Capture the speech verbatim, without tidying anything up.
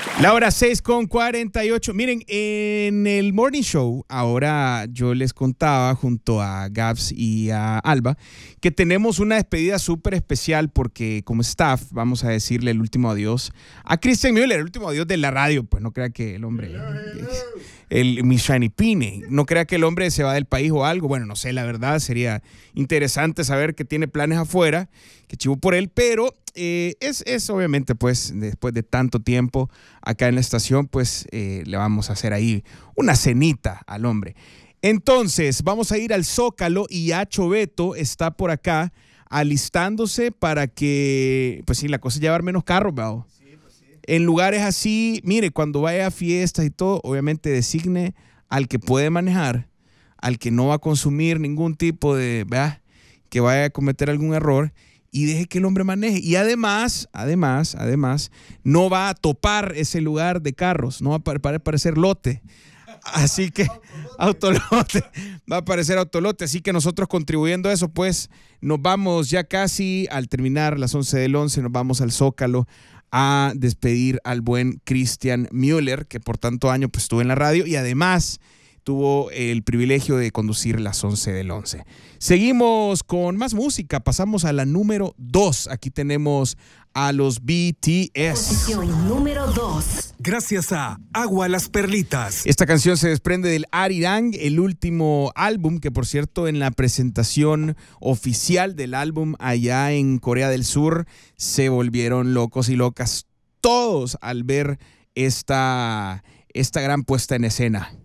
La hora seis con cuarenta y ocho. Miren, en el Morning Show, ahora yo les contaba junto a Gabs y a Alba que tenemos una despedida súper especial porque como staff vamos a decirle el último adiós a Christian Müller, el último adiós de la radio. Pues no crea que el hombre, el, mi shiny pine, no crea que el hombre se va del país o algo. Bueno, no sé, la verdad sería interesante saber que tiene planes afuera, que chivo por él, pero eh, es, es obviamente pues después de tanto tiempo acá en la estación, pues eh, le vamos a hacer ahí una cenita al hombre. Entonces, vamos a ir al Zócalo y Acho Beto está por acá alistándose para que, pues sí, la cosa es llevar menos carros, ¿verdad? Sí, pues sí. En lugares así, mire, cuando vaya a fiestas y todo, obviamente designe al que puede manejar, al que no va a consumir ningún tipo de, ¿verdad?, que vaya a cometer algún error, y deje que el hombre maneje. Y además, además, además, no va a topar ese lugar de carros, no va a parecer lote. Así que, autolote, va a aparecer autolote. Así que nosotros contribuyendo a eso, pues, nos vamos ya casi al terminar las once del once, nos vamos al Zócalo a despedir al buen Christian Müller, que por tanto año pues estuvo en la radio y además tuvo el privilegio de conducir las once del once. Seguimos con más música, pasamos a la número dos. Aquí tenemos a los B T S. Posición número dos. Gracias a Agua Las Perlitas. Esta canción se desprende del Arirang, el último álbum, que por cierto en la presentación oficial del álbum allá en Corea del Sur se volvieron locos y locas todos al ver esta, esta gran puesta en escena.